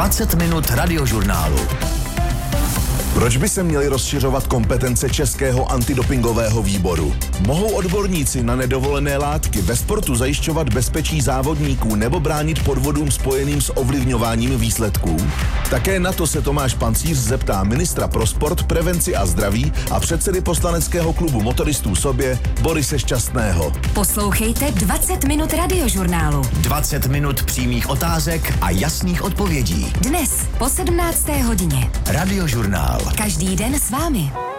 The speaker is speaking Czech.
20 minut radiožurnálu. Proč by se měly rozšiřovat kompetence Českého antidopingového výboru? Mohou odborníci na nedovolené látky ve sportu zajišťovat bezpečí závodníků nebo bránit podvodům spojeným s ovlivňováním výsledků? Také na to se Tomáš Pancíř zeptá ministra pro sport, prevenci a zdraví a předsedy poslaneckého klubu motoristů Sobě Borise Šťastného. Poslouchejte 20 minut radiožurnálu. 20 minut přímých otázek a jasných odpovědí. Dnes po 17. hodině. Radiožurnál. Každý den s vámi.